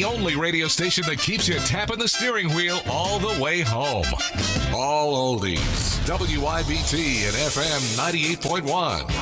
the only radio station that keeps you tapping the steering wheel all the way home. All oldies. WIBT and FM 98.1.